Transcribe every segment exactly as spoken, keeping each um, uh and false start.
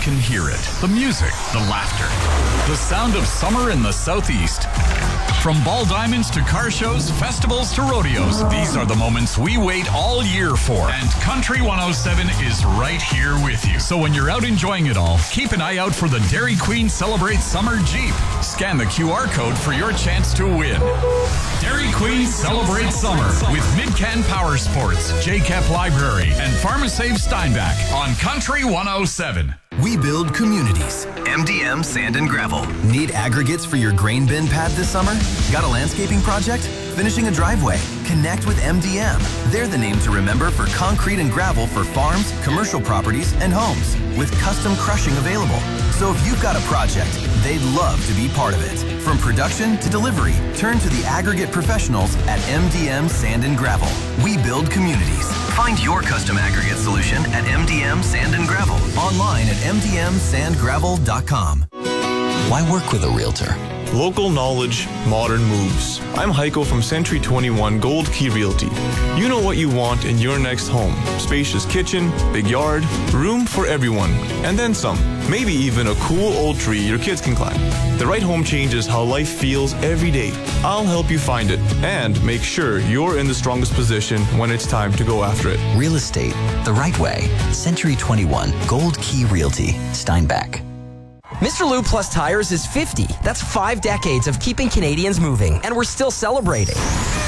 can hear it. The music, the laughter, the sound of summer in the Southeast. From ball diamonds to car shows, festivals to rodeos, these are the moments we wait all year for. And Country one oh seven is right here with you. So when you're out enjoying it all, keep an eye out for the Dairy Queen Celebrate Summer Jeep. Scan the Q R code for your chance to win. Dairy Queen Celebrate Summer with Midcan Power Sports, J C E P Library, and Pharmasave Steinbach on Country one oh seven. We build communities. M D M Sand and Gravel. Need aggregates for your grain bin pad this summer? Got a landscaping project? Finishing a driveway? Connect with M D M. They're the name to remember for concrete and gravel for farms, commercial properties, and homes, with custom crushing available. So if you've got a project, they'd love to be part of it. From production to delivery, turn to the aggregate professionals at M D M Sand and Gravel. We build communities. Find your custom aggregate solution at M D M Sand and Gravel. Online at m d m sand gravel dot com. Why work with a realtor? Local knowledge, modern moves. I'm Heiko from Century twenty-one Gold Key Realty. You know what you want in your next home. Spacious kitchen, big yard, room for everyone, and then some. Maybe even a cool old tree your kids can climb. The right home changes how life feels every day. I'll help you find it and make sure you're in the strongest position when it's time to go after it. Real estate, the right way. Century twenty-one Gold Key Realty, Steinbach. Mister Lube Plus Tires is fifty. That's five decades of keeping Canadians moving, and we're still celebrating.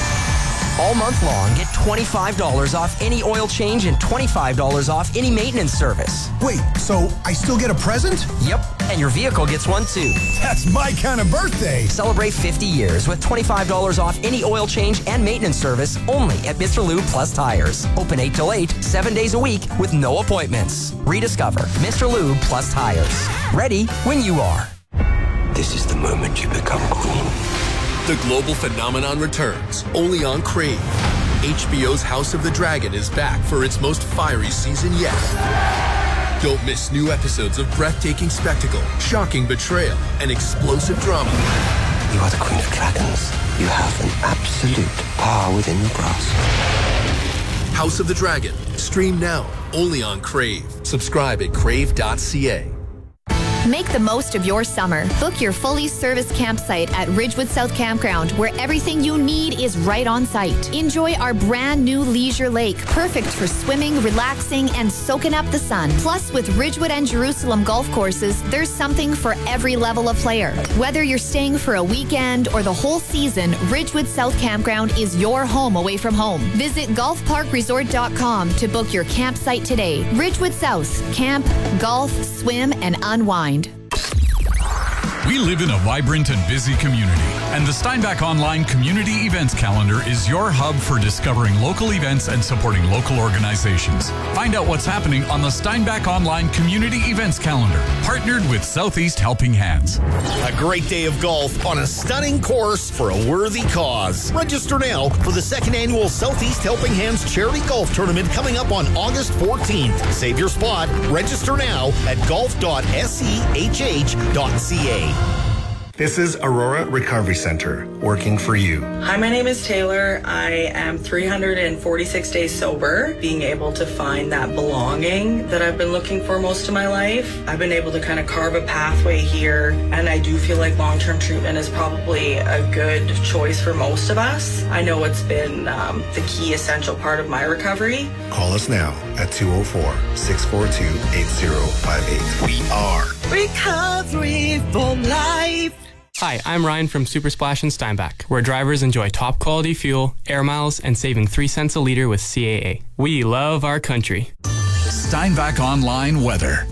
All month long, get twenty-five dollars off any oil change and twenty-five dollars off any maintenance service. Wait, so I still get a present? Yep, and your vehicle gets one too. That's my kind of birthday. Celebrate fifty years with twenty-five dollars off any oil change and maintenance service only at Mister Lube Plus Tires. Open eight till eight, seven days a week with no appointments. Rediscover Mister Lube Plus Tires. Ready when you are. This is the moment you become queen. The global phenomenon returns, only on Crave. H B O's House of the Dragon is back for its most fiery season yet. Don't miss new episodes of breathtaking spectacle, shocking betrayal, and explosive drama. You are the Queen of Dragons. You have an absolute power within your grasp. House of the Dragon. Stream now, only on Crave. Subscribe at crave dot c a. Make the most of your summer. Book your fully serviced campsite at Ridgewood South Campground, where everything you need is right on site. Enjoy our brand new leisure lake, perfect for swimming, relaxing, and soaking up the sun. Plus, with Ridgewood and Jerusalem golf courses, there's something for every level of player. Whether you're staying for a weekend or the whole season, Ridgewood South Campground is your home away from home. Visit golf park resort dot com to book your campsite today. Ridgewood South. Camp, golf, swim, and unwind. We live in a vibrant and busy community, and the Steinbach Online Community Events Calendar is your hub for discovering local events and supporting local organizations. Find out what's happening on the Steinbach Online Community Events Calendar, partnered with Southeast Helping Hands. A great day of golf on a stunning course for a worthy cause. Register now for the second annual Southeast Helping Hands Charity Golf Tournament coming up on August fourteenth. Save your spot. Register now at golf dot sehh dot c a. This is Aurora Recovery Center, working for you. Hi, my name is Taylor. I am three hundred forty-six days sober, being able to find that belonging that I've been looking for most of my life. I've been able to kind of carve a pathway here, and I do feel like long-term treatment is probably a good choice for most of us. I know it's been um, the key essential part of my recovery. Call us now at two oh four, six four two, eight oh five eight. We are Recovery for Life. Hi, I'm Ryan from Super Splash in Steinbach, where drivers enjoy top quality fuel, air miles, and saving three cents a liter with C A A. We love our country. Steinbach Online Weather.